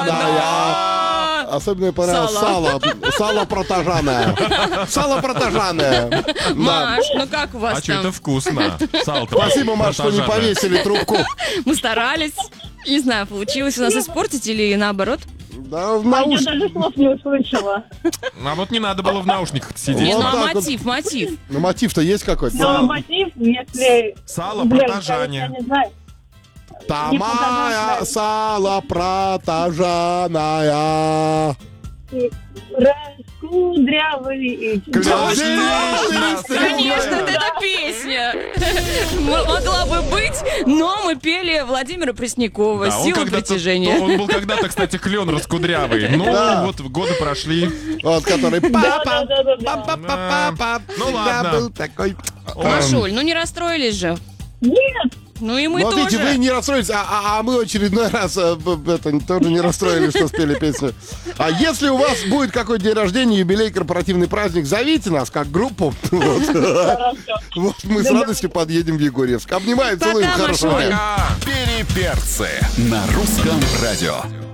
протаженная. Особенно мне понравилось сало протаженное. Сало протаженное. Маш, ну как у вас А что там? это вкусно? Сало-то Спасибо, Маш, что не протаженное. повесили трубку. Мы старались. Не знаю, получилось у нас испортить или наоборот. Да, в Я наушниках. даже слов не услышала. А вот не надо было в наушниках Не, сидеть. Вот ну а так вот. мотив. Ну, мотив-то есть какой-то? Но мотив, если... Сало Блин, протажание. я не знаю. Тамая сало протаженная. Раскудрявый. Конечно, вот эта песня могла бы быть, но мы пели Владимира Преснякова Да, он «Сила когда-то- притяжения». Он был когда-то, кстати, клен раскудрявый. Ну, Да. вот годы прошли. Вот, который папа. Да-да-да. Ну ладно. был такой. Машуль, ну не расстроились же. Нет, Ну и мы Вот видите, вы тоже. не расстроились, а мы в очередной раз тоже не расстроились, что спели песню. А если у вас будет какой-то день рождения, юбилей, корпоративный праздник, зовите нас как группу. Вот. хорошо. Вот мы с радостью подъедем в Егорьевск. Обнимаем, целуем, Пока, хорошего Машуль. дня. А. Переперцы на русском радио.